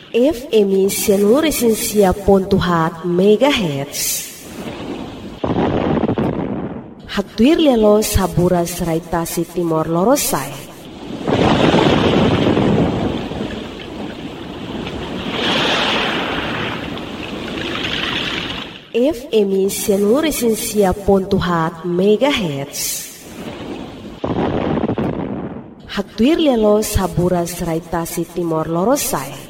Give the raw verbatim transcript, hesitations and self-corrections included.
F M Seluruh ponto hat megahertz. Hatuir lelo saburas raitasi Timor Lorosai. F M Seluruh ponto hat megahertz. Hatuir lelo saburas raitasi Timor Lorosai.